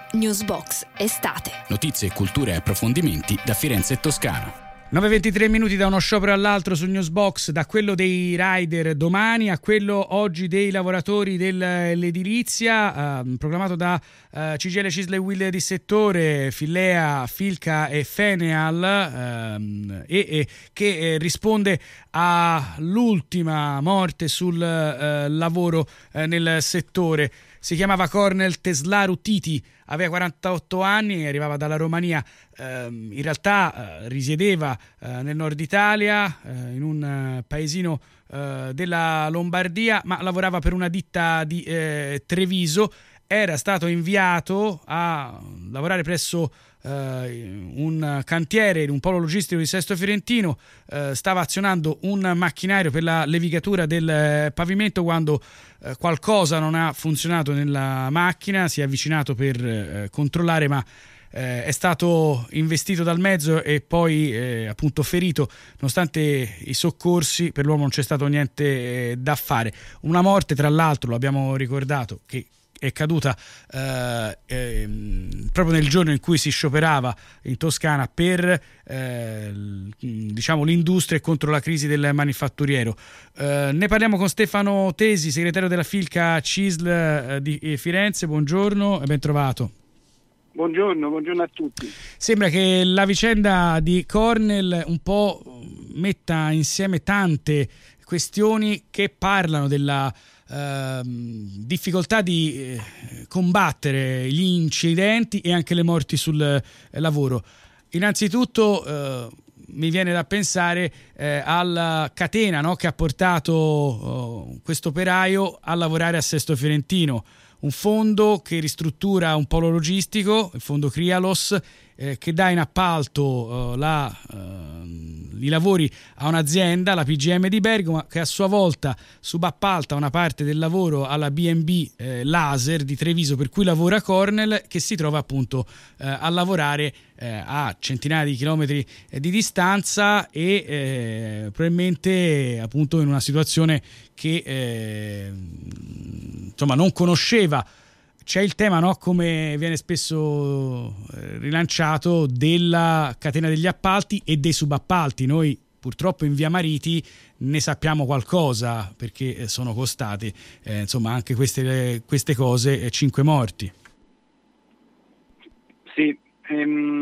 Newsbox Estate. Notizie, cultura e approfondimenti da Firenze e Toscana. 9:23 minuti da uno sciopero all'altro su Newsbox, da quello dei rider domani a quello oggi dei lavoratori dell'edilizia, proclamato da CGIL, CISL e UIL di settore, Fillea, Filca e Feneal, che risponde all'ultima morte sul lavoro nel settore. Si chiamava Cornel Teslaru Titi, aveva 48 anni, arrivava dalla Romania, in realtà risiedeva nel nord Italia, in un paesino della Lombardia, ma lavorava per una ditta di Treviso. Era stato inviato a lavorare presso un cantiere in un polo logistico di Sesto Fiorentino, stava azionando un macchinario per la levigatura del pavimento quando qualcosa non ha funzionato nella macchina. Si è avvicinato per controllare, ma è stato investito dal mezzo e poi appunto ferito. Nonostante i soccorsi, per l'uomo non c'è stato niente da fare. Una morte, tra l'altro, lo abbiamo ricordato, che è caduta proprio nel giorno in cui si scioperava in Toscana per l'industria e contro la crisi del manifatturiero. Ne parliamo con Stefano Tesi, segretario della Filca CISL di Firenze. Buongiorno e ben trovato. Buongiorno a tutti. Sembra che la vicenda di Cornel un po' metta insieme tante questioni che parlano della difficoltà di combattere gli incidenti e anche le morti sul lavoro. Innanzitutto mi viene da pensare alla catena, no, che ha portato questo operaio a lavorare a Sesto Fiorentino, un fondo che ristruttura un polo logistico, il fondo Crialos, che dà in appalto i lavori a un'azienda, la PGM di Bergamo, che a sua volta subappalta una parte del lavoro alla B&B Laser di Treviso, per cui lavora Cornel, che si trova appunto a lavorare a centinaia di chilometri di distanza e probabilmente appunto in una situazione che insomma non conosceva. C'è il tema, no, come viene spesso rilanciato, della catena degli appalti e dei subappalti. Noi purtroppo in Via Mariti ne sappiamo qualcosa perché sono costate insomma anche queste cose, 5 morti. Sì,